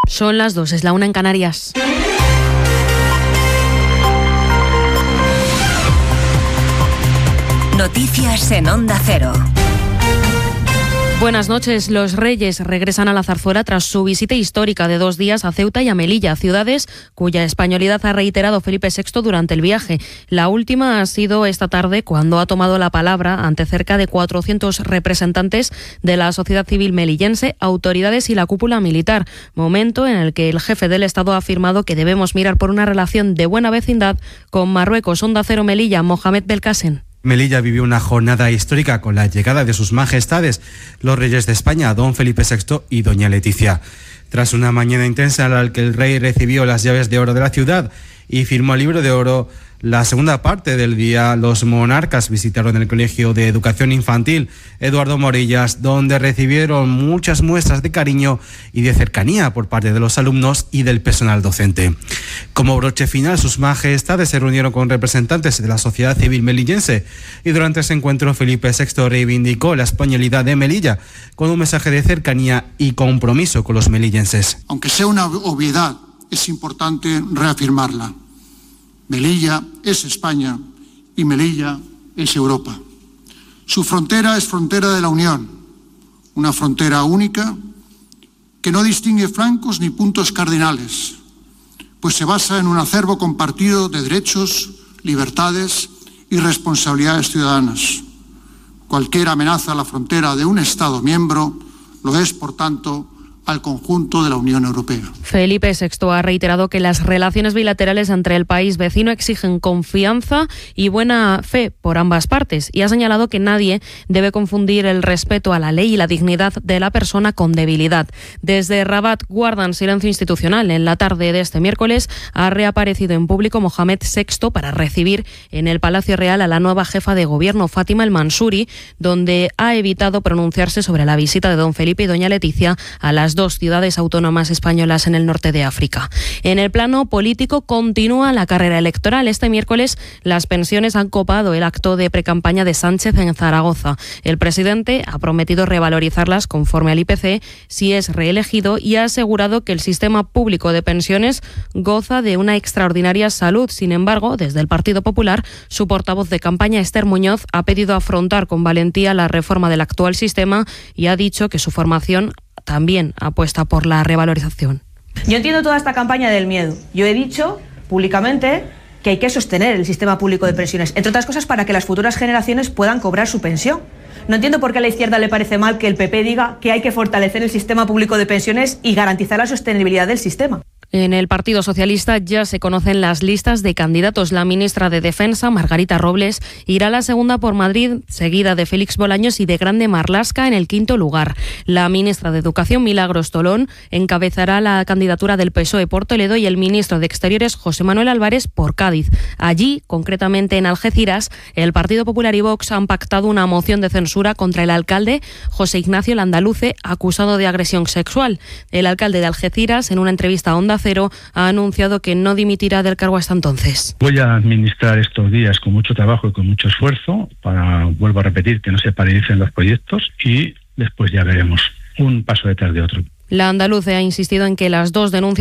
Son las 2, es la 1 en Canarias. Noticias en Onda Cero. Buenas noches. Los Reyes regresan a la Zarzuela tras su visita histórica de 2 días a Ceuta y a Melilla, ciudades cuya españolidad ha reiterado Felipe VI durante el viaje. La última ha sido esta tarde, cuando ha tomado la palabra ante cerca de 400 representantes de la sociedad civil melillense, autoridades y la cúpula militar, momento en el que el jefe del Estado ha afirmado que debemos mirar por una relación de buena vecindad con Marruecos. Onda Cero Melilla, Mohamed Belkacem. Melilla vivió una jornada histórica con la llegada de sus majestades, los reyes de España, don Felipe VI y doña Leticia. Tras una mañana intensa en la que el rey recibió las llaves de oro de la ciudad y firmó el libro de oro, la segunda parte del día los monarcas visitaron el Colegio de Educación Infantil Eduardo Morillas, donde recibieron muchas muestras de cariño y de cercanía por parte de los alumnos y del personal docente. Como broche final, sus majestades se reunieron con representantes de la sociedad civil melillense y durante ese encuentro Felipe VI reivindicó la españolidad de Melilla con un mensaje de cercanía y compromiso con los melillenses. Aunque sea una obviedad, es importante reafirmarla. Melilla es España y Melilla es Europa. Su frontera es frontera de la Unión, una frontera única que no distingue flancos ni puntos cardinales, pues se basa en un acervo compartido de derechos, libertades y responsabilidades ciudadanas. Cualquier amenaza a la frontera de un Estado miembro lo es, por tanto, al conjunto de la Unión Europea. Felipe VI ha reiterado que las relaciones bilaterales entre el país vecino exigen confianza y buena fe por ambas partes y ha señalado que nadie debe confundir el respeto a la ley y la dignidad de la persona con debilidad. Desde Rabat guardan silencio institucional. En la tarde de este miércoles ha reaparecido en público Mohamed VI para recibir en el Palacio Real a la nueva jefa de gobierno, Fátima El Mansuri, donde ha evitado pronunciarse sobre la visita de don Felipe y doña Leticia a las 2 ciudades autónomas españolas en el norte de África. En el plano político continúa la carrera electoral. Este miércoles las pensiones han copado el acto de precampaña de Sánchez en Zaragoza. El presidente ha prometido revalorizarlas conforme al IPC si es reelegido y ha asegurado que el sistema público de pensiones goza de una extraordinaria salud. Sin embargo, desde el Partido Popular, su portavoz de campaña, Esther Muñoz, ha pedido afrontar con valentía la reforma del actual sistema y ha dicho que su formación también apuesta por la revalorización. Yo entiendo toda esta campaña del miedo. Yo he dicho públicamente que hay que sostener el sistema público de pensiones, entre otras cosas para que las futuras generaciones puedan cobrar su pensión. No entiendo por qué a la izquierda le parece mal que el PP diga que hay que fortalecer el sistema público de pensiones y garantizar la sostenibilidad del sistema. En el Partido Socialista ya se conocen las listas de candidatos. La ministra de Defensa, Margarita Robles, irá a la segunda por Madrid, seguida de Félix Bolaños y de Grande Marlaska en el 5º lugar. La ministra de Educación, Milagros Tolón, encabezará la candidatura del PSOE por Toledo y el ministro de Exteriores, José Manuel Álvarez, por Cádiz. Allí, concretamente en Algeciras, el Partido Popular y Vox han pactado una moción de censura contra el alcalde José Ignacio Landaluce, acusado de agresión sexual. El alcalde de Algeciras, en una entrevista a Onda Cero, ha anunciado que no dimitirá del cargo hasta entonces. Voy a administrar estos días con mucho trabajo y con mucho esfuerzo para, vuelvo a repetir, que no se paralicen los proyectos y después ya veremos un paso detrás de otro. Landaluce ha insistido en que las 2 denuncias